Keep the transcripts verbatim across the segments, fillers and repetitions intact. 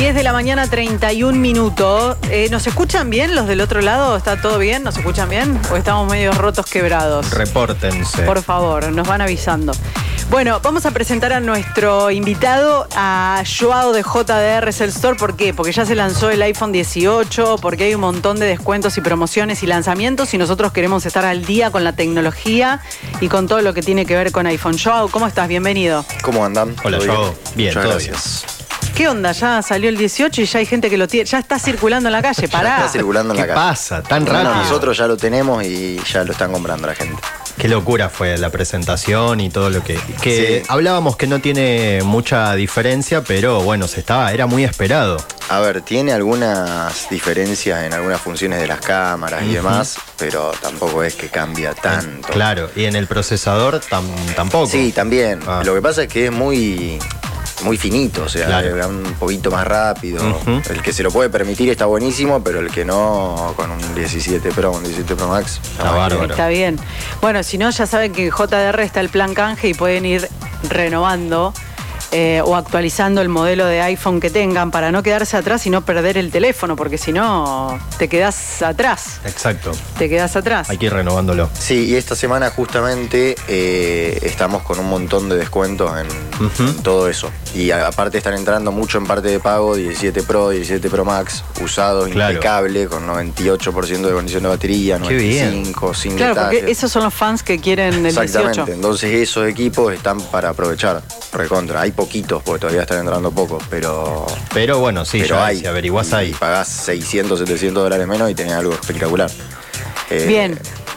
diez de la mañana, treinta y un minutos. Eh, ¿Nos escuchan bien los del otro lado? ¿Está todo bien? ¿Nos escuchan bien? ¿O estamos medio rotos, quebrados? Repórtense. Por favor, nos van avisando. Bueno, vamos a presentar a nuestro invitado, a Joao de J D R Cell Store. ¿Por qué? Porque ya se lanzó el iPhone dieciocho, porque hay un montón de descuentos y promociones y lanzamientos y nosotros queremos estar al día con la tecnología y con todo lo que tiene que ver con iPhone. Joao, ¿cómo estás? Bienvenido. ¿Cómo andan? Hola, Joao. Bien, Muchas todo gracias. ¿Qué onda? Ya salió el dieciocho y ya hay gente que lo tiene. Ya está circulando en la calle. Pará. Ya está circulando en ¿Qué la calle. pasa? Tan Bueno, rápido. nosotros ya lo tenemos y ya lo están comprando la gente. Qué locura fue la presentación y todo lo que... que Sí. Hablábamos que no tiene mucha diferencia, pero bueno, se estaba, era muy esperado. A ver, tiene algunas diferencias en algunas funciones de las cámaras y demás, pero tampoco es que cambia tanto. Claro, y en el procesador tam- tampoco. Sí, también. Ah. Lo que pasa es que es muy... muy finito, o sea, Claro. va un poquito más rápido. Ujú. El que se lo puede permitir está buenísimo, pero el que no, con un diecisiete Pro, un diecisiete Pro Max, Está más bárbaro. que- Está bien. Bueno, si no, ya saben que en J D R está el plan canje y pueden ir renovando eh, o actualizando el modelo de iPhone que tengan para no quedarse atrás y no perder el teléfono, porque si no, te quedás atrás. Exacto. Te quedás atrás. Hay que ir renovándolo. Sí, y esta semana justamente eh, estamos con un montón de descuentos en, Ujú. en todo eso. Y a- aparte están entrando mucho en parte de pago, diecisiete Pro, diecisiete Pro Max, usados, Claro. impecable, con noventa y ocho por ciento de condición de batería, Qué bien. noventa y cinco por ciento, sin Claro, detalles. porque esos son los fans que quieren el Exactamente, dieciocho. entonces esos equipos están para aprovechar, recontra. Hay poquitos, porque todavía están entrando pocos, pero... Pero bueno, sí, pero ya hay. si averiguás y ahí. pagás seiscientos, setecientos dólares menos y tenés algo espectacular. Eh, Bien.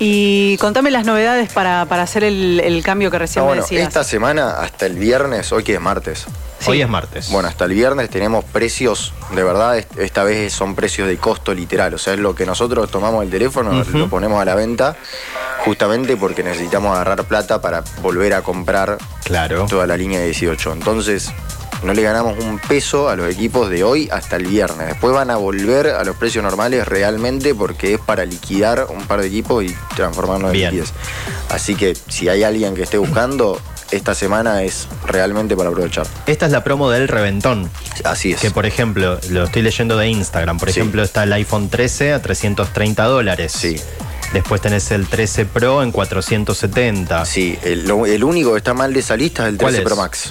Y contame las novedades para, para hacer el, el cambio que recién no, me bueno, decías. esta semana hasta el viernes, hoy que es martes. Sí. Hoy es martes. Bueno, hasta el viernes tenemos precios, de verdad, est- esta vez son precios de costo literal. O sea, es lo que nosotros tomamos el teléfono, Ujú. lo ponemos a la venta, justamente porque necesitamos agarrar plata para volver a comprar Claro. toda la línea de dieciocho. Entonces, no le ganamos un peso a los equipos de hoy hasta el viernes. Después van a volver a los precios normales realmente porque es para liquidar un par de equipos y transformarnos en Bien. liquidez. Así que si hay alguien que esté buscando, esta semana es realmente para aprovechar. Esta es la promo del reventón. Así es. Que por ejemplo, lo estoy leyendo de Instagram, por Sí. ejemplo está el iPhone trece a trescientos treinta dólares. Sí. Después tenés el trece Pro en cuatrocientos setenta. Sí, el, lo- el único que está mal de esa lista es el ¿Cuál trece es? Pro Max.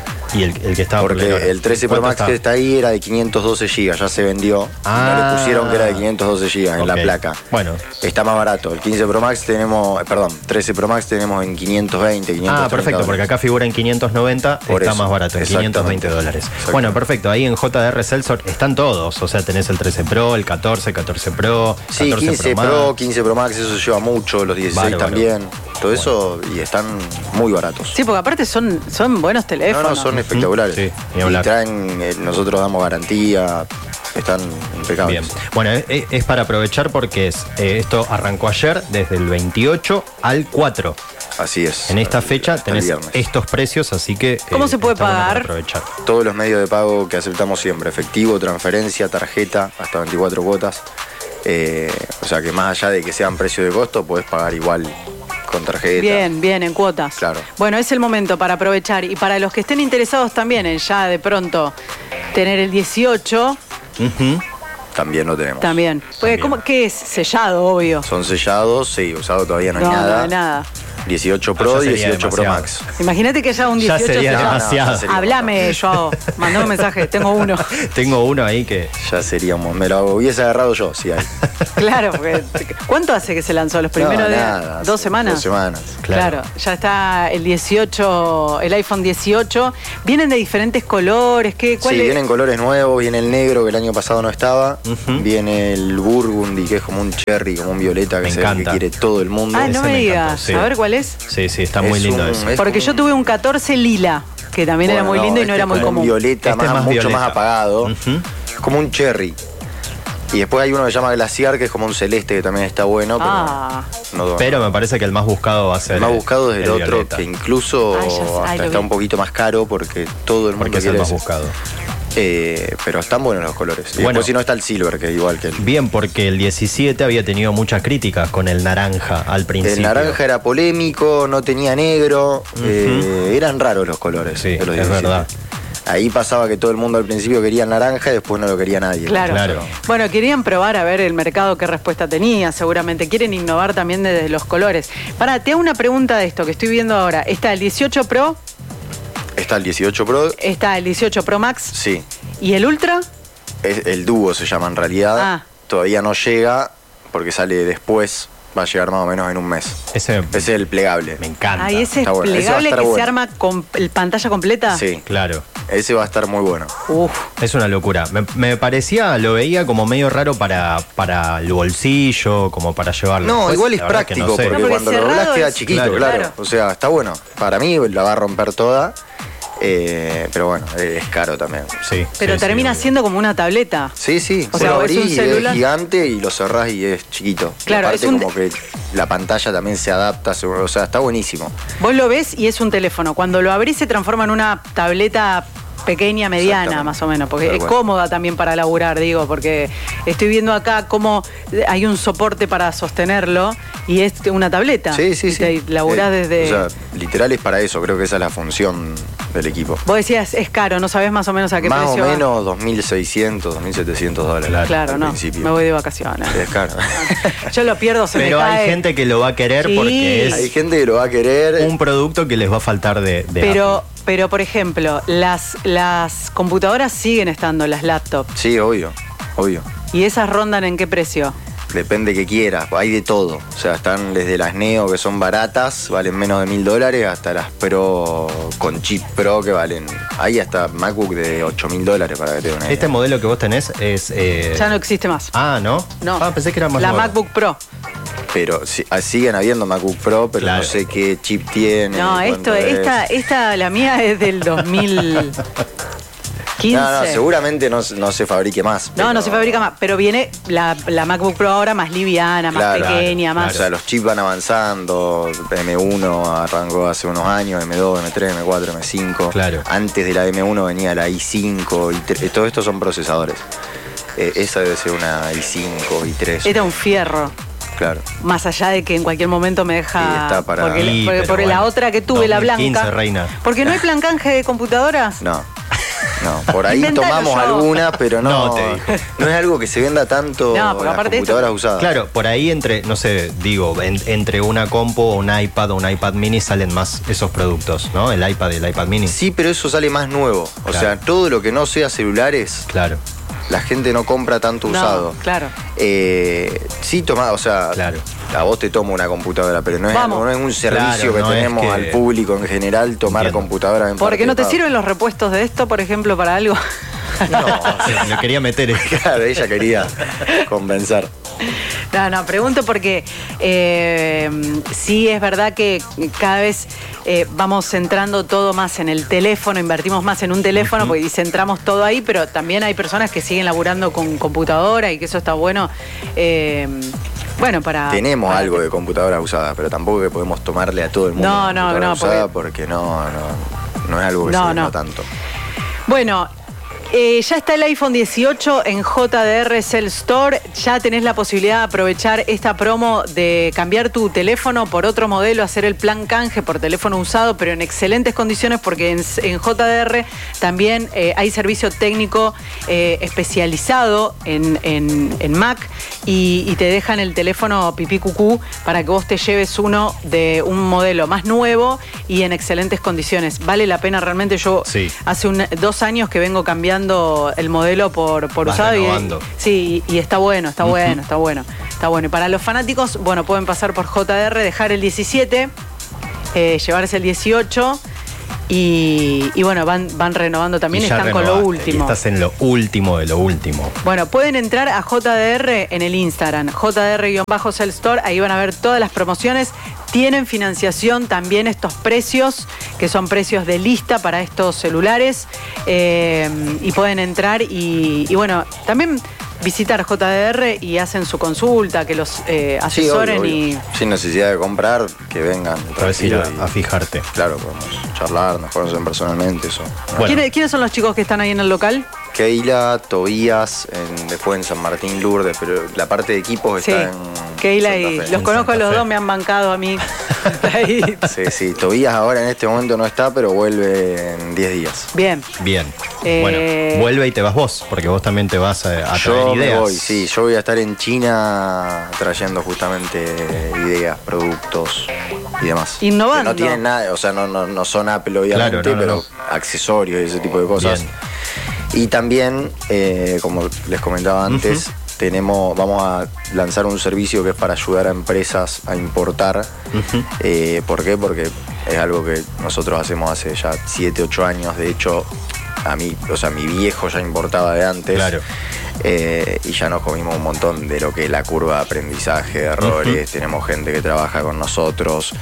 Y el, el que estaba por leer. Porque el trece Pro ¿Cuánto Max está? que está ahí era de quinientos doce gigas, ya se vendió. Ah. Y no le pusieron que era de quinientos doce gigas en Ok. la placa. Bueno. Está más barato. El quince Pro Max tenemos, eh, perdón, trece Pro Max tenemos en quinientos veinte, quinientos treinta. Ah, perfecto, porque acá figura en quinientos noventa, Por está eso, más barato, en quinientos veinte dólares. Exactamente. Bueno, perfecto, ahí en J D R Cell Store están todos, o sea, tenés el trece Pro, el catorce, catorce Pro, Sí, catorce quince Pro, Pro, Max. quince Pro Max, eso lleva mucho, los dieciséis Bárbaro. también. Todo eso, y están muy baratos. Sí, porque aparte son, son buenos No, teléfonos. no, son espectaculares. Sí, ni y hablar. traen, eh, nosotros damos garantía, están impecables. Bien, bueno, es, es para aprovechar porque es, eh, esto arrancó ayer, desde el veintiocho al cuatro. Así es. En esta Hasta- fecha hasta el tenés viernes. estos precios, así que... ¿Cómo se puede está bueno para pagar? aprovechar. Todos los medios de pago que aceptamos siempre, efectivo, transferencia, tarjeta, hasta veinticuatro cuotas. Eh, o sea que más allá de que sean precio de costo, podés pagar igual con tarjeta. Bien, bien, en cuotas. Claro. Bueno, es el momento para aprovechar. Y para los que estén interesados también en ya de pronto tener el dieciocho, Ujú. También lo tenemos. también. Pues, También. ¿cómo, ¿Qué es? Sellado, obvio. Son sellados, sí, usado todavía no hay No, nada. no hay nada. dieciocho Ah, Pro, ya sería dieciocho Pro demasiado. Max. Imagínate que haya un Ya dieciocho sería sellado. demasiado. ya sería Háblame, Joao. Mandame un mensaje, tengo uno. Tengo uno ahí que... Ya seríamos, me lo hubiese agarrado yo, si hay. Claro, porque ¿cuánto hace que se lanzó? ¿Los primeros No, de nada, dos semanas? Dos semanas. Claro. ya está el dieciocho, el iPhone dieciocho. Vienen de diferentes colores. ¿Qué, cuál Sí, es? vienen colores nuevos, viene el negro que el año pasado no estaba, Ujú. viene el burgundy que es como un cherry, como un violeta que Me se ve que encanta. quiere todo el mundo. Ah, Ese no me me digas. encantó, sí. A ver cuál es. Sí, sí, está muy Es lindo un- eso. es Porque como- yo tuve un catorce lila, que también era Bueno, muy no, lindo y este no era es muy como un común. violeta, Este es más, más mucho violeta. más apagado. Ujú. Es como un cherry. Y después hay uno que se llama glaciar, que es como un celeste que también está bueno, pero, Ah. no, Pero me parece que el más buscado va a ser el más buscado es el, otro, violeta, que incluso Ah, ya sé. Ay, hasta lo está vi. un poquito más caro porque todo el mundo porque es el quiere más ese. buscado. Eh, pero están buenos los colores. Y Bueno. después si no está el silver, que es igual que el... Bien, porque el diecisiete había tenido muchas críticas con el naranja al principio. El naranja era polémico, no tenía negro, eh, eran raros los colores. Sí, de los es diecisiete. verdad. Ahí pasaba que todo el mundo al principio quería naranja y después no lo quería nadie. Claro. Claro. Bueno, querían probar a ver el mercado qué respuesta tenía, seguramente. Quieren innovar también desde los colores. Pará, te hago una pregunta de esto que estoy viendo ahora. ¿Está el dieciocho Pro? Está el dieciocho Pro. ¿Está el dieciocho Pro Max? Sí. ¿Y el Ultra? Es, el dúo se llama en realidad. Ah. Todavía no llega porque sale después. Va a llegar más o menos en un mes. Ese, Ese es el plegable. me encanta. Ahí ese es Está bueno. Ese va a plegable estar que se bueno. arma con el pantalla completa. Sí, Claro. ese va a estar muy bueno. Uf. Es una locura. Me, me parecía, lo veía como medio raro para, para el bolsillo, como para llevarlo. No, Después, igual es la verdad que práctico, no sé. porque, No, porque cuando lo cerrado doblás queda es- chiquito, Claro. claro. Claro. O sea, está bueno. Para mí la va a romper toda, eh, pero bueno, es caro también. Sí, Pero sí, termina sí, siendo como una tableta. Sí, sí. O Vos sea, lo es abrís un y celular. es gigante y lo cerrás y es chiquito. Claro, y aparte es un- como que la pantalla también se adapta, se- o sea, está buenísimo. Vos lo ves y es un teléfono. Cuando lo abrís se transforma en una tableta pequeña, mediana, Exactamente. más o menos, porque Tal es cual. cómoda también para laburar, digo, porque estoy viendo acá cómo hay un soporte para sostenerlo y es una tableta. Sí, sí, Y sí. te laburás Eh, desde... O sea, literal es para eso, creo que esa es la función del equipo. Vos decías, es caro, no sabés más o menos a qué Más o precio va. menos dos mil seiscientos, dos mil setecientos dólares. Claro, al no, principio. me voy de vacaciones. Es caro. Yo lo pierdo, se Pero me cae. hay gente que lo va a querer Sí. porque es Hay gente que lo va a querer. un producto que les va a faltar de, de Pero, Apple. pero por ejemplo, las, las computadoras siguen estando, las laptops. Sí, obvio, obvio. ¿Y esas rondan en qué precio? Depende que quieras, hay de todo. O sea, están desde las Neo que son baratas, valen menos de mil dólares, hasta las Pro con chip Pro que valen. Hay hasta MacBook de ocho mil dólares para que te dé una idea. Este modelo que vos tenés es... eh, Ya no existe más. Ah, ¿no? No. Ah, pensé que era más La nuevo. MacBook Pro. Pero sí, ah, siguen habiendo MacBook Pro, pero Claro. no sé qué chip tiene. No, esto, cuánto es. esta, esta, la mía es del dos mil quince. No, no, seguramente no, no se fabrique más. No, pero- no se fabrica más, pero viene la, la MacBook Pro ahora más liviana, más Claro, pequeña, claro, más... O sea, los chips van avanzando. M uno arrancó hace unos años, M dos, M tres, M cuatro, M cinco. Claro. Antes de la M uno venía la i cinco, i tres. Todo esto son procesadores. Eh, esa debe ser una i cinco, i tres. Era un fierro. Claro. Más allá de que en cualquier momento me deja. Sí, está para- Porque, Sí, porque- pero porque la bueno, otra que tuve, la dos mil quince, blanca. reina. Porque no hay plan canje de computadoras. No. No, por ahí Inventalo tomamos yo. algunas, pero no. No, te dijo. No es algo que se venda tanto No, porque las aparte esto- computadoras usadas. Claro, por ahí entre, no sé, digo, en- entre una compu o un iPad o un iPad mini salen más esos productos, ¿no? El iPad y el iPad mini. Sí, pero eso sale más nuevo. O Claro. sea, todo lo que no sea celulares, Claro, la gente no compra tanto No, usado. claro. Eh, sí, toma, o sea, Claro. a vos te tomo una computadora, pero no es, Vamos. algo- no es un servicio Claro, que no es tenemos que- al público en general tomar Entiendo. computadora en Porque parte no te de pago. sirven los repuestos de esto, por ejemplo, para algo. No, lo quería meter. claro, ella quería convencer. No, no, pregunto porque eh, sí es verdad que cada vez eh, vamos centrando todo más en el teléfono, invertimos más en un teléfono porque y centramos todo ahí, pero también hay personas que siguen laburando con computadora y que eso está bueno. Eh, bueno, para... Tenemos para- algo de computadora usada, pero tampoco que podemos tomarle a todo el mundo No, una no, computadora no, usada porque- porque, no, no, no es algo que No, se venda no. tanto. Bueno, eh, ya está el iPhone dieciocho en J D R Cell Store. Ya tenés la posibilidad de aprovechar esta promo de cambiar tu teléfono por otro modelo, hacer el plan canje por teléfono usado, pero en excelentes condiciones porque en, en J D R también eh, hay servicio técnico eh, especializado en, en- en Mac y, y te dejan el teléfono pipí cucú para que vos te lleves uno de un modelo más nuevo y en excelentes condiciones. Vale la pena realmente. Yo Sí. hace un- dos años que vengo cambiando el modelo por, por Vas usado y, renovando. sí, y, y está bueno, está bueno, está bueno, está bueno. Y para los fanáticos, bueno, pueden pasar por J D R, dejar el diecisiete, eh, llevarse el dieciocho y, y bueno, van, van renovando también, Y ya están con lo renovaste, y último. estás en lo último de lo último. Bueno, pueden entrar a J D R en el Instagram, J D R-Cell Store, ahí van a ver todas las promociones. Tienen financiación también estos precios, que son precios de lista para estos celulares. eh, y pueden entrar y, y bueno, también visitar J D R y hacen su consulta, que los eh, Sí, asesoren obvio, y... obvio. Sin necesidad de comprar, que vengan. Puedes ir a, tranquilo y- a fijarte. Claro, podemos charlar, nos conocen personalmente, eso. Bueno. ¿Quiénes, quiénes son los chicos que están ahí en el local? Keila, Tobías, en, después en San Martín, Lourdes, pero la parte de equipos Sí, está en Keila y Santa Fe. los conozco a los Fe. dos, me han bancado a mí. Ahí. Sí, sí, Tobías ahora en este momento no está, pero vuelve en diez días. Bien. Bien. Eh, Bueno, vuelve y te vas vos, porque vos también te vas a, a Yo traer me ideas. voy, sí, yo voy a estar en China trayendo justamente ideas, productos y demás. Innovando. Que no tienen nada, o sea, no, no, no son Apple obviamente, Claro, no, no, pero no. accesorios y ese tipo de cosas. Bien. Y también, eh, como les comentaba antes, Ujú. tenemos, vamos a lanzar un servicio que es para ayudar a empresas a importar. Ujú. Eh, ¿Por qué? Porque es algo que nosotros hacemos hace ya siete, ocho años. De hecho, a mí, o sea, mi viejo ya importaba de antes. Claro. Eh, y ya nos comimos un montón de lo que es la curva de aprendizaje, de errores. Ujú. Tenemos gente que trabaja con nosotros.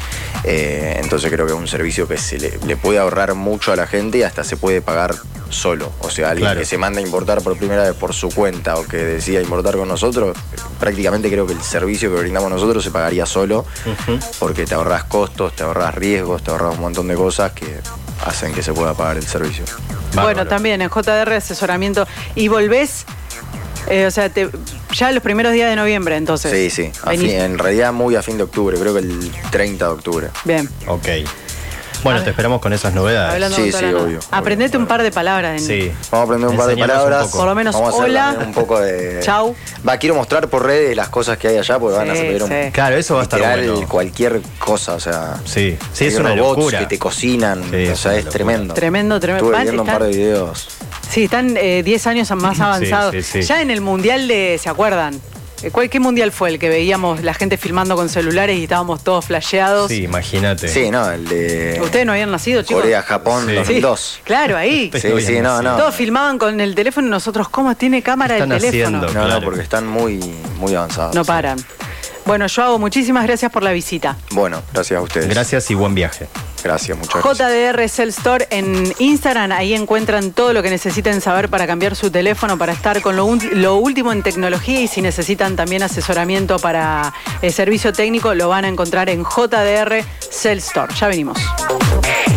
Eh, entonces creo que es un servicio que se le, le puede ahorrar mucho a la gente y hasta se puede pagar solo. O sea, alguien Claro. que se manda a importar por primera vez por su cuenta o que decida importar con nosotros, prácticamente creo que el servicio que brindamos nosotros se pagaría solo, Ujú. porque te ahorras costos, te ahorras riesgos, te ahorras un montón de cosas que hacen que se pueda pagar el servicio. Bueno, Bárbaro. también en J D R asesoramiento. Y volvés, eh, o sea, te, ya los primeros días de noviembre, entonces. Sí, sí. A Venís. fin- en realidad muy a fin de octubre, creo que el treinta de octubre. Bien. Ok. Bueno, te esperamos con esas novedades. Hablando Sí, con toda sí, la nota. obvio, Aprendete obvio. un par de palabras. En, Sí. Vamos a aprender un par de Enseñanos un palabras. poco. Por lo menos Vamos a hacer hola. también un poco de. Chau. Va, quiero mostrar por redes las cosas que hay allá, porque van a Sí, saber un. sí. Claro, eso va a estar literal, bueno. cualquier cosa, o sea. Sí, sí, hay es una robots locura. que te cocinan, Sí, o es sea, una es locura. tremendo. Tremendo, tremendo. Estuve Van- viendo un están- par de videos. Sí, están eh, diez años más avanzados. sí, sí. Ya en el mundial de, ¿se acuerdan? Eh, ¿Cuál, ¿Qué mundial fue el que veíamos la gente filmando con celulares y estábamos todos flasheados? Sí, imagínate. Sí, no, el de. ¿Ustedes no habían nacido, chicos? Corea, Japón, Sí. dos mil dos. Claro, ahí. Pero Sí, sí, bien, no, sí. no. Todos filmaban con el teléfono y nosotros, ¿cómo tiene cámara el Están teléfono? haciendo. No, Claro. no, porque están muy, muy avanzados. No paran. Bueno, Joao, muchísimas gracias por la visita. Bueno, gracias a ustedes. Gracias y buen viaje. Gracias, muchas gracias. J D R Cell Store en Instagram, ahí encuentran todo lo que necesiten saber para cambiar su teléfono, para estar con lo, un- lo último en tecnología, y si necesitan también asesoramiento para el servicio técnico, lo van a encontrar en J D R Cell Store. Ya venimos.